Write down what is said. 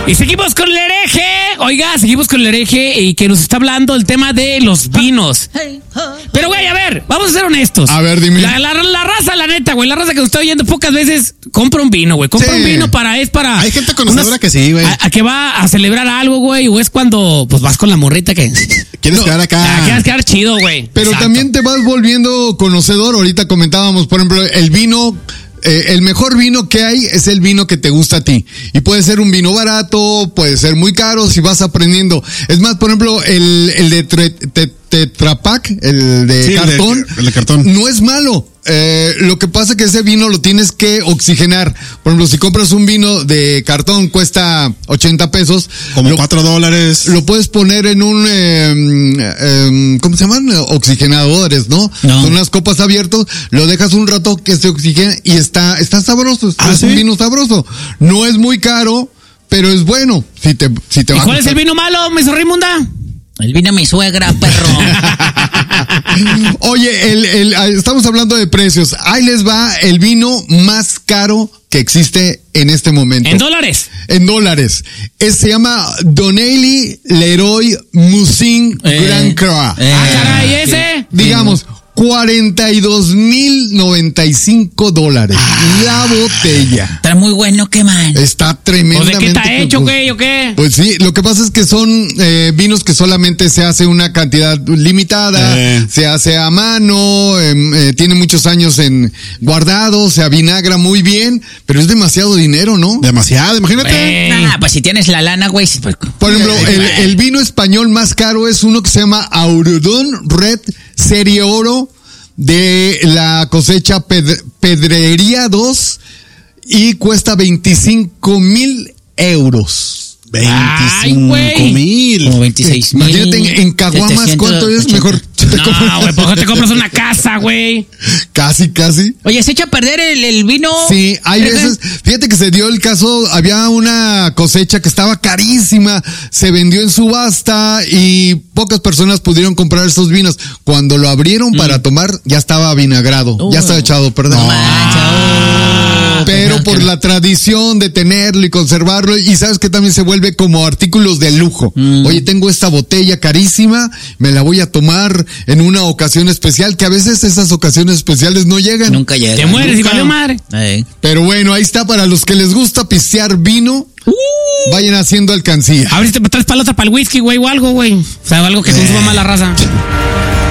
Y seguimos con el hereje. Oiga, seguimos con el hereje y que nos está hablando el tema de los vinos. Pero, güey, a ver, vamos a ser honestos. A ver, dime. La raza, la neta, güey, la raza que nos está oyendo pocas veces compra un vino, güey. Compra un vino para... Hay gente conocedora que sí, güey. A que va a celebrar algo, güey, o es cuando pues vas con la morrita que... ¿Quieres quedar acá? Quieres quedar chido, güey. Pero Exacto. también te vas volviendo conocedor. Ahorita comentábamos, por ejemplo, el vino... el mejor vino que hay es el vino que te gusta a ti. Y puede ser un vino barato, puede ser muy caro si vas aprendiendo. Es más, por ejemplo, el de Tetra Pak, el de cartón, el de cartón, no es malo. Lo que pasa es que ese vino lo tienes que oxigenar. Por ejemplo, si compras un vino de cartón, cuesta 80 pesos. Como $4. Lo puedes poner en un, ¿cómo se llaman? Oxigenadores, ¿no? No. Con unas copas abiertas, lo dejas un rato que se oxigene y está sabroso. Es un vino sabroso. No es muy caro, pero es bueno. Si te ¿Y cuál es el vino malo, Miss Raimunda? El vino mi suegra, perro. Oye, estamos hablando de precios. Ahí les va el vino más caro que existe en este momento. ¿En dólares? En dólares. Se llama Donnelly Leroy Musin Grand Cru. Caray, ese. Digamos, $42,095. La botella. Está muy bueno, qué mal. Está ¿O tremendamente. de qué está hecho, güey, o qué? Pues sí, lo que pasa es que son vinos que solamente se hace una cantidad limitada, se hace a mano, tiene muchos años en guardado, se avinagra muy bien, pero es demasiado dinero, ¿no? Demasiado, imagínate. Pues si tienes la lana, güey. Por ejemplo, el vino español más caro es uno que se llama Aurodón Red Serie Oro de la cosecha Pedrería 2 y cuesta 25,000 euros. 25,000. Como 26,000. Imagínate en Caguamas cuánto es, mejor. No, güey, ¿por qué te compras una casa, güey? Casi. Oye, ¿se echa a perder el vino? Sí, hay veces, fíjate que se dio el caso, había una cosecha que estaba carísima, se vendió en subasta y pocas personas pudieron comprar esos vinos. Cuando lo abrieron para tomar, ya estaba vinagrado, ya estaba echado a perder. Pero por la tradición de tenerlo y conservarlo, y sabes que también se vuelve como artículos de lujo. Oye, tengo esta botella carísima, me la voy a tomar en una ocasión especial, que a veces esas ocasiones especiales no llegan. Nunca llega. Te mueres y valió madre. Pero bueno, ahí está para los que les gusta pistear vino. Vayan haciendo alcancía. A ver si te traes para el whisky, güey, o algo, güey. O sea, algo que consuma más la raza.